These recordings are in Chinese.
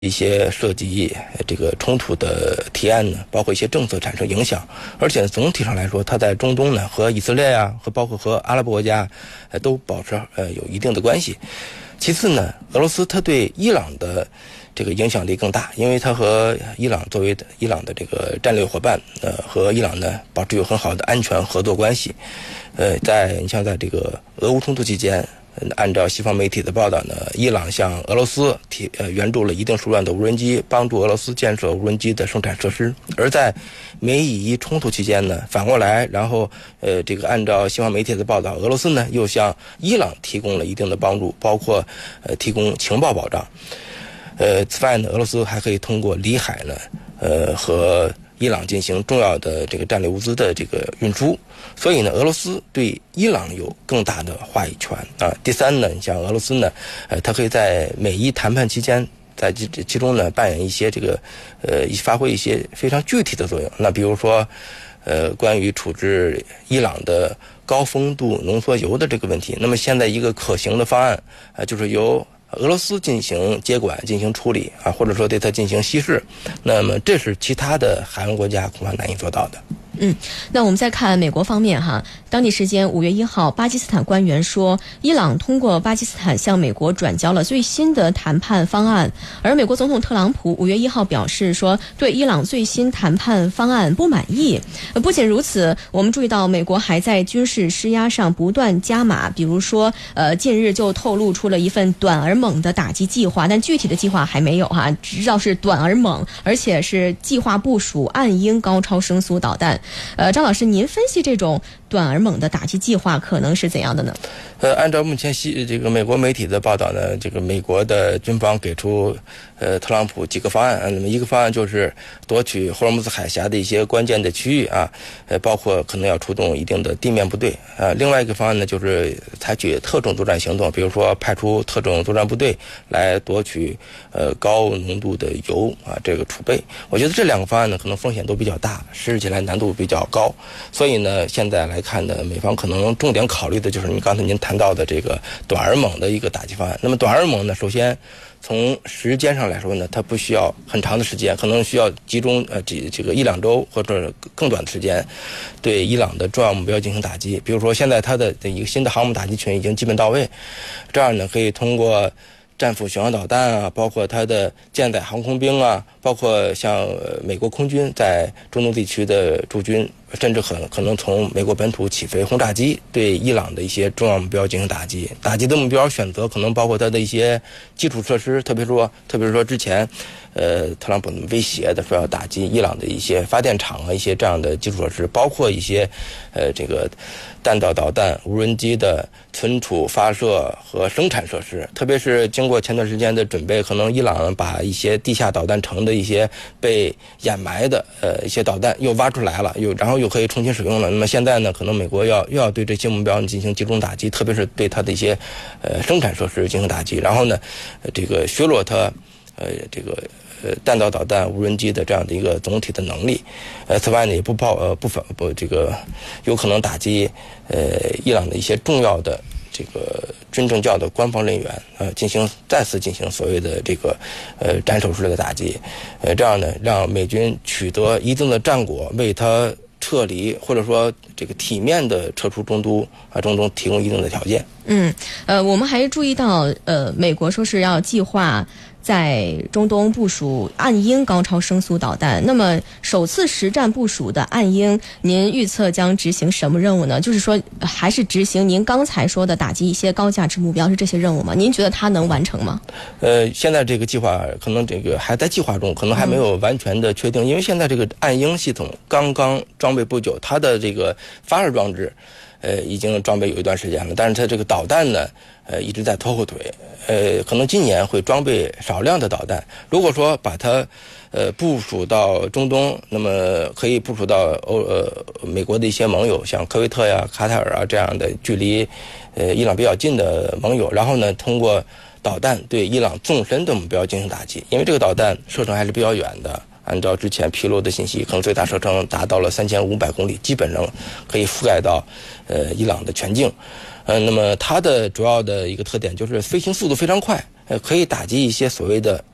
一些涉及这个冲突的提案呢，包括一些政策产生影响，而且总体上来说，它在中东呢和以色列啊，和包括和阿拉伯国家，都保持有一定的关系。其次呢，俄罗斯它对伊朗的这个影响力更大，因为它和伊朗作为伊朗的这个战略伙伴，和伊朗呢保持有很好的安全合作关系。你像在这个俄乌冲突期间。按照西方媒体的报道呢，伊朗向俄罗斯援助了一定数量的无人机，帮助俄罗斯建设无人机的生产设施。而在美以冲突期间呢，反过来，然后这个按照西方媒体的报道，俄罗斯呢又向伊朗提供了一定的帮助，包括提供情报保障。此外呢，俄罗斯还可以通过里海呢，和伊朗进行重要的这个战略物资的这个运输，所以呢，俄罗斯对伊朗有更大的话语权啊。第三呢，你像俄罗斯呢，它可以在美伊谈判期间，在其中呢扮演一些这个发挥一些非常具体的作用。那比如说，关于处置伊朗的高丰度浓缩铀的这个问题，那么现在一个可行的方案就是由俄罗斯进行接管、进行处理啊，或者说对它进行稀释，那么这是其他的海湾国家恐怕难以做到的。 那我们再看美国方面哈，当地时间5月1号，巴基斯坦官员说，伊朗通过巴基斯坦向美国转交了最新的谈判方案，而美国总统特朗普5月1号表示说，对伊朗最新谈判方案不满意。不仅如此，我们注意到美国还在军事施压上不断加码，比如说，近日就透露出了一份短而猛的打击计划，但具体的计划还没有哈，只知道是短而猛，而且是计划部署暗鹰高超声速导弹。张老师，您分析这种短而猛的打击计划可能是怎样的呢？ 按照目前这个美国媒体的报道呢，这个美国的军方给出特朗普几个方案，那么一个方案就是夺取霍尔木兹海峡的一些关键的区域啊，包括可能要出动一定的地面部队啊。另外一个方案呢，就是采取特种作战行动，比如说派出特种作战部队来夺取高浓度的铀啊这个储备。我觉得这两个方案呢，可能风险都比较大，实施起来难度比较高，所以呢，现在来看呢，美方可能重点考虑的就是刚才您谈到的这个短而猛的一个打击方案。那么短而猛呢，首先从时间上来说呢，它不需要很长的时间，可能需要集中这个1-2周或者更短的时间，对伊朗的重要目标进行打击。比如说，现在它的一个新的航母打击群已经基本到位，这样呢可以通过战斧巡航导弹啊，包括它的舰载航空兵啊，包括像美国空军在中东地区的驻军，甚至可能从美国本土起飞轰炸机对伊朗的一些重要目标进行打击。打击的目标选择可能包括它的一些基础设施，特别是说之前特朗普威胁的说要打击伊朗的一些发电厂啊，一些这样的基础设施，包括一些这个弹道导弹、无人机的存储、发射和生产设施。特别是经过前段时间的准备，可能伊朗把一些地下导弹城的一些被掩埋的一些导弹又挖出来了，然后又可以重新使用了。那么现在呢，可能美国又要对这些目标进行集中打击，特别是对它的一些生产设施进行打击，然后呢这个削弱它这个弹道导弹、无人机的这样的一个总体的能力。此外呢，也这个有可能打击伊朗的一些重要的这个军政教的官方人员再次进行所谓的这个斩首式的打击，这样呢让美军取得一定的战果，为他撤离或者说这个体面的撤出中东提供一定的条件。 我们还注意到美国说是要计划在中东部署暗鹰高超声速导弹，那么首次实战部署的暗鹰，您预测将执行什么任务呢？就是说还是执行您刚才说的打击一些高价值目标，是这些任务吗？您觉得它能完成吗？ 现在这个计划可能这个还在计划中，可能还没有完全的确定，因为现在这个暗鹰系统刚刚装备不久，它的这个发射装置已经装备有一段时间了，但是它这个导弹呢一直在拖后腿，可能今年会装备少量的导弹。如果说把它部署到中东，那么可以部署到美国的一些盟友，像科威特呀、卡塔尔啊这样的距离伊朗比较近的盟友，然后呢通过导弹对伊朗纵深的目标进行打击，因为这个导弹射程还是比较远的。按照之前披露的信息，可能最大射程达到了3500公里，基本上可以覆盖到伊朗的全境。那么它的主要的一个特点就是飞行速度非常快，可以打击一些所谓的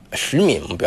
实米目标。